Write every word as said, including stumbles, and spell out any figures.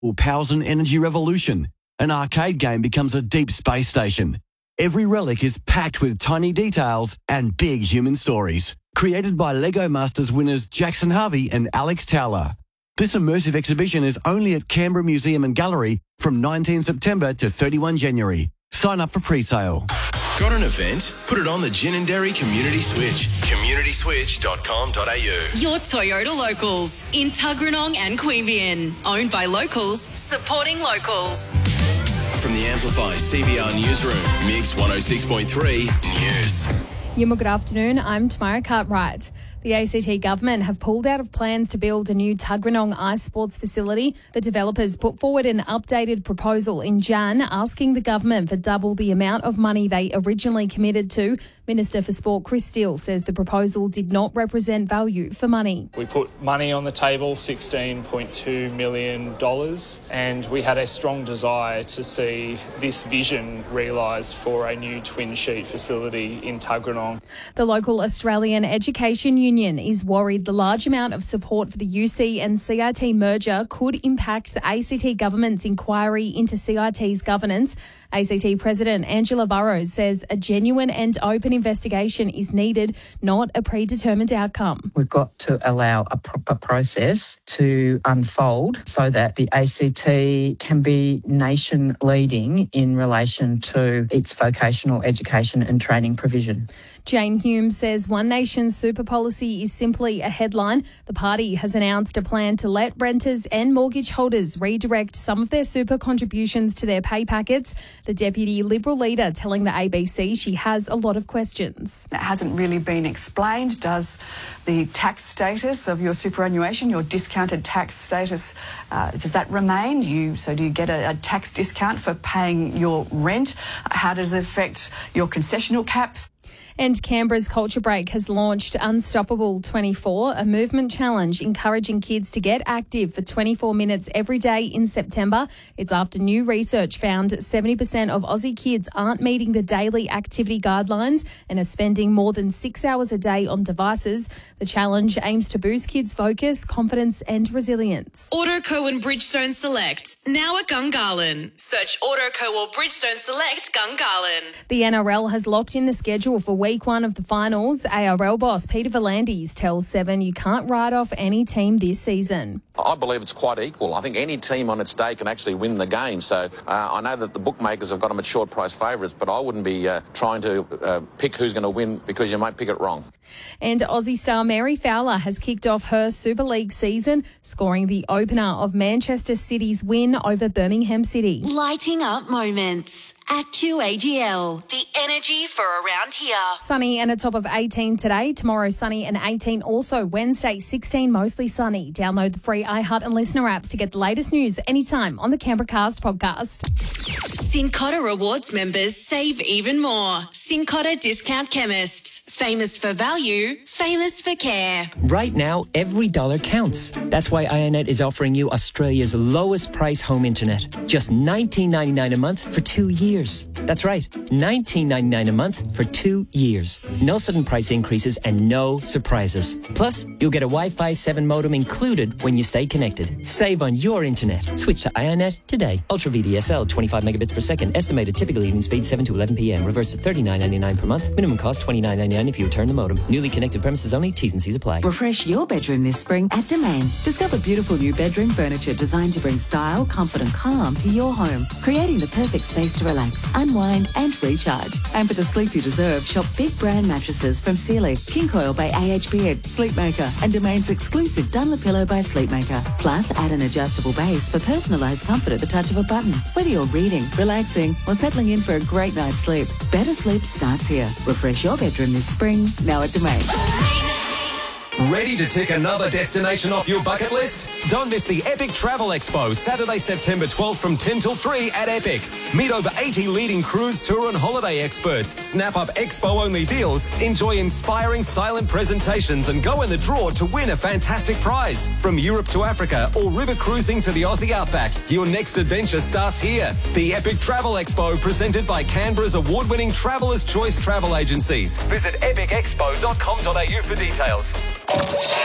powers an energy revolution. An arcade game becomes a deep space station. Every relic is packed with tiny details and big human stories. Created by LEGO Masters winners Jackson Harvey and Alex Towler. This immersive exhibition is only at Canberra Museum and Gallery from nineteenth September to thirty-first January. Sign up for pre-sale. Got an event? Put it on the Ginninderry Community Switch. community switch dot com dot a u. Your Toyota Locals in Tuggeranong and Queanbeyan. Owned by locals, supporting locals. From the Amplify C B R Newsroom, Mix one oh six point three News. Yuma, good afternoon. I'm Tamara Cartwright. The A C T government have pulled out of plans to build a new Tuggeranong ice sports facility. The developers put forward an updated proposal in Jan asking the government for double the amount of money they originally committed to. Minister for Sport Chris Steele says the proposal did not represent value for money. We put money on the table, sixteen point two million dollars, and we had a strong desire to see this vision realised for a new twin sheet facility in Tuggeranong. The local Australian Education Union is worried the large amount of support for the U C and C I T merger could impact the A C T government's inquiry into C I T's governance. A C T President Angela Burrows says a genuine and open investigation is needed, not a predetermined outcome. We've got to allow a proper process to unfold so that the A C T can be nation leading in relation to its vocational education and training provision. Jane Hume says One Nation's super policy is simply a headline. The party has announced a plan to let renters and mortgage holders redirect some of their super contributions to their pay packets. The Deputy Liberal leader telling the A B C she has a lot of questions. It hasn't really been explained. Does the tax status of your superannuation, your discounted tax status, uh, does that remain? Do you, so do you get a, a tax discount for paying your rent? How does it affect your concessional caps? And Canberra's Culture Break has launched Unstoppable twenty-four, a movement challenge encouraging kids to get active for twenty-four minutes every day in September. It's after new research found seventy percent of Aussie kids aren't meeting the daily activity guidelines and are spending more than six hours a day on devices. The challenge aims to boost kids' focus, confidence and resilience. Autoco and Bridgestone Select, now at Gungahlin. Search Autoco or Bridgestone Select Gungahlin. The N R L has locked in the schedule for week one of the finals. A R L boss Peter V'landys tells Seven you can't write off any team this season. I believe it's quite equal. I think any team on its day can actually win the game. So uh, I know that the bookmakers have got them at short price favourites, but I wouldn't be uh, trying to uh, pick who's going to win because you might pick it wrong. And Aussie star Mary Fowler has kicked off her Super League season, scoring the opener of Manchester City's win over Birmingham City. Lighting up moments. Act two A G L. The energy for around here. Sunny and a top of eighteen today. Tomorrow sunny and eighteen also. Wednesday sixteen mostly sunny. Download the free iHeart and Listener apps to get the latest news anytime on the Canberra Cast podcast. Cincotta Rewards members save even more. Cincotta Discount Chemists. Famous for value, famous for care. Right now, every dollar counts. That's why iiNet is offering you Australia's lowest price home internet. Just nineteen ninety-nine a month for two years. That's right, nineteen ninety-nine a month for two years. No sudden price increases and no surprises. Plus, you'll get a Wi-Fi seven modem included when you stay connected. Save on your internet. Switch to iiNet today. Ultra V D S L, twenty-five megabits per second. Estimated typical evening speed seven to eleven p.m. Reverse to thirty-nine ninety-nine per month. Minimum cost twenty-nine ninety-nine if you return the modem. Newly connected premises only. T's and C's apply. Refresh your bedroom this spring at Domain. Discover beautiful new bedroom furniture designed to bring style, comfort and calm to your home, creating the perfect space to relax, unwind and recharge. And for the sleep you deserve, shop big brand mattresses from Sealy, King Coil by A H Bed, Sleepmaker and Domain's exclusive Dunlopillow by Sleepmaker. Plus, add an adjustable base for personalised comfort at the touch of a button. Whether you're reading, relaxing or settling in for a great night's sleep, better sleep starts here. Refresh your bedroom this spring, now at Domain. Ready to tick another destination off your bucket list? Don't miss the Epic Travel Expo, Saturday, September twelfth from ten till three at Epic. Meet over eighty leading cruise, tour and holiday experts. Snap up expo-only deals, enjoy inspiring silent presentations and go in the draw to win a fantastic prize. From Europe to Africa or river cruising to the Aussie Outback, your next adventure starts here. The Epic Travel Expo, presented by Canberra's award-winning Traveller's Choice Travel Agencies. Visit epic expo dot com dot a u for details.